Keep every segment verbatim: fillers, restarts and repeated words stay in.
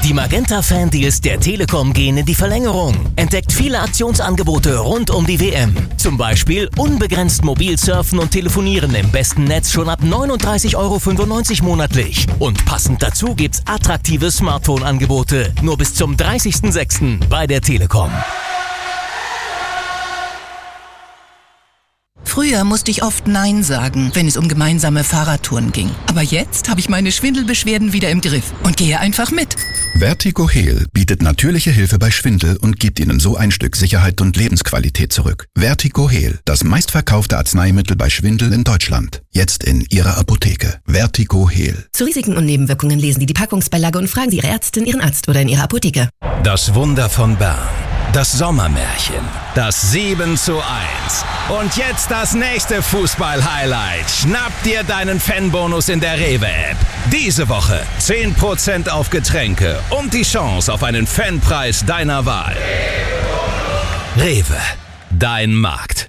Die Magenta-Fan-Deals der Telekom gehen in die Verlängerung. Entdeckt viele Aktionsangebote rund um die W M. Zum Beispiel unbegrenzt mobil surfen und telefonieren im besten Netz schon ab neununddreißig Euro fünfundneunzig monatlich. Und passend dazu gibt's attraktive Smartphone-Angebote. Nur bis zum dreißigsten sechsten bei der Telekom. Früher musste ich oft Nein sagen, wenn es um gemeinsame Fahrradtouren ging. Aber jetzt habe ich meine Schwindelbeschwerden wieder im Griff und gehe einfach mit. Vertigo Heal bietet natürliche Hilfe bei Schwindel und gibt Ihnen so ein Stück Sicherheit und Lebensqualität zurück. Vertigo Heal, das meistverkaufte Arzneimittel bei Schwindel in Deutschland. Jetzt in Ihrer Apotheke. Vertigo Heal. Zu Risiken und Nebenwirkungen lesen Sie die Packungsbeilage und fragen Sie Ihre Ärztin, Ihren Arzt oder in Ihrer Apotheke. Das Wunder von Bern. Das Sommermärchen. Das sieben zu eins. Und jetzt das nächste Fußball-Highlight. Schnapp dir deinen Fanbonus in der Rewe-App. Diese Woche zehn Prozent auf Getränke und die Chance auf einen Fanpreis deiner Wahl. Rewe, dein Markt.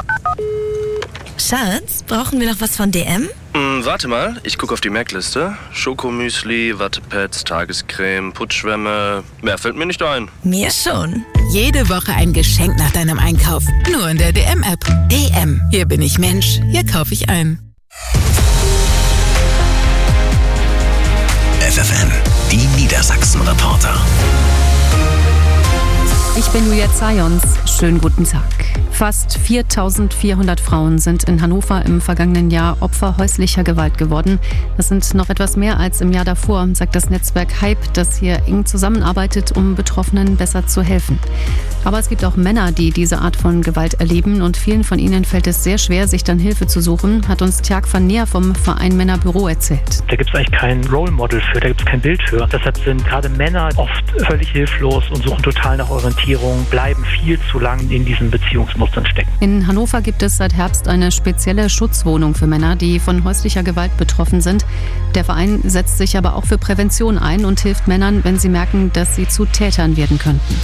Schatz, brauchen wir noch was von D M? Hm, warte mal, ich gucke auf die Merkliste. Schokomüsli, Wattepads, Tagescreme, Putzschwämme. Mehr fällt mir nicht ein. Mir schon. Jede Woche ein Geschenk nach deinem Einkauf. Nur in der D M-App. D M. Hier bin ich Mensch. Hier kaufe ich ein. F F N, die Niedersachsen-Reporter. Ich bin Julia Zajons. Schönen guten Tag. Fast viertausendvierhundert Frauen sind in Hannover im vergangenen Jahr Opfer häuslicher Gewalt geworden. Das sind noch etwas mehr als im Jahr davor, sagt das Netzwerk Hype, das hier eng zusammenarbeitet, um Betroffenen besser zu helfen. Aber es gibt auch Männer, die diese Art von Gewalt erleben und vielen von ihnen fällt es sehr schwer, sich dann Hilfe zu suchen, hat uns Tjag van Neer vom Verein Männerbüro erzählt. Da gibt es eigentlich kein Role Model für, da gibt es kein Bild für. Deshalb sind gerade Männer oft völlig hilflos und suchen total nach Orientierung, bleiben viel zu lang in diesen Beziehungsmustern stecken. In Hannover gibt es seit Herbst eine spezielle Schutzwohnung für Männer, die von häuslicher Gewalt betroffen sind. Der Verein setzt sich aber auch für Prävention ein und hilft Männern, wenn sie merken, dass sie zu Tätern werden könnten.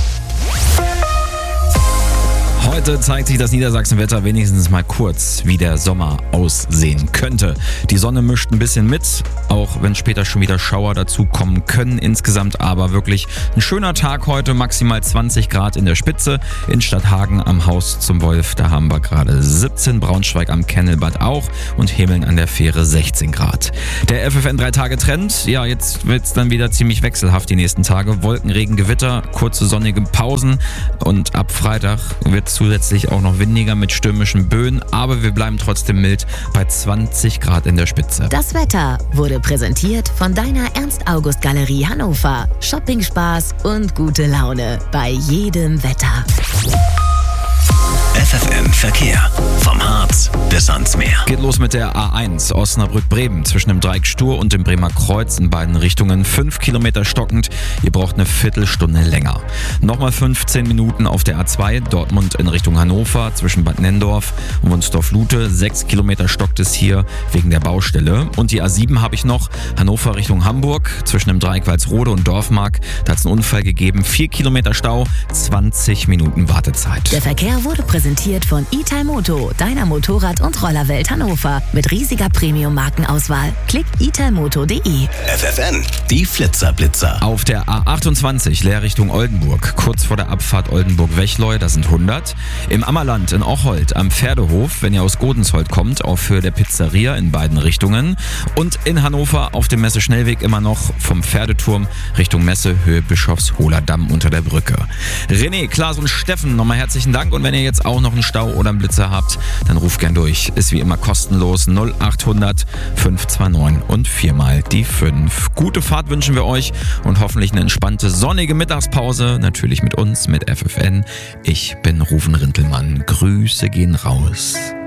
Heute zeigt sich das Niedersachsenwetter wenigstens mal kurz, wie der Sommer aussehen könnte. Die Sonne mischt ein bisschen mit, auch wenn später schon wieder Schauer dazu kommen können. Insgesamt aber wirklich ein schöner Tag heute, maximal zwanzig Grad in der Spitze. In Stadthagen am Haus zum Wolf, da haben wir gerade siebzehn, Braunschweig am Kennelbad auch und Hemeln an der Fähre sechzehn Grad. Der F F N drei Tage Trend, ja, jetzt wird es dann wieder ziemlich wechselhaft die nächsten Tage. Wolken, Regen, Gewitter, kurze sonnige Pausen und ab Freitag wird es zusätzlich auch noch windiger mit stürmischen Böen, aber wir bleiben trotzdem mild bei zwanzig Grad in der Spitze. Das Wetter wurde präsentiert von deiner Ernst-August-Galerie Hannover. Shopping-Spaß und gute Laune bei jedem Wetter. F F N Verkehr. Vom Harz bis ans Meer. Geht los mit der A eins Osnabrück-Bremen zwischen dem Dreieck Stur und dem Bremer Kreuz in beiden Richtungen. Fünf Kilometer stockend. Ihr braucht eine Viertelstunde länger. Nochmal fünfzehn Minuten auf der A zwei Dortmund in Richtung Hannover zwischen Bad Nenndorf und Wunsdorf-Lute. Sechs Kilometer stockt es hier wegen der Baustelle. Und die A sieben habe ich noch. Hannover Richtung Hamburg zwischen dem Dreieck Walsrode und Dorfmark. Da hat es einen Unfall gegeben. Vier Kilometer Stau, zwanzig Minuten Wartezeit. Der Verkehr wurde präsentiert von Italmoto, deiner Motorrad- und Rollerwelt Hannover. Mit riesiger Premium-Markenauswahl. Klick italmoto punkt de. F F N, die Flitzerblitzer. Auf der A achtundzwanzig Leer Richtung Oldenburg, kurz vor der Abfahrt Oldenburg-Wechleu, das sind hundert. Im Ammerland in Ocholt am Pferdehof, wenn ihr aus Godensholt kommt, auf Höhe der Pizzeria in beiden Richtungen. Und in Hannover auf dem Messe-Schnellweg immer noch vom Pferdeturm Richtung Messe, Höhe Bischofshohler Damm unter der Brücke. René, Klaas und Steffen, nochmal herzlichen Dank. Und wenn ihr jetzt auch noch einen Stau oder einen Blitzer habt, dann ruft gern durch. Ist wie immer kostenlos null achthundert fünf zwei neun und viermal die fünf. Gute Fahrt wünschen wir euch und hoffentlich eine entspannte, sonnige Mittagspause. Natürlich mit uns, mit F F N. Ich bin Rufen Rintelmann. Grüße gehen raus.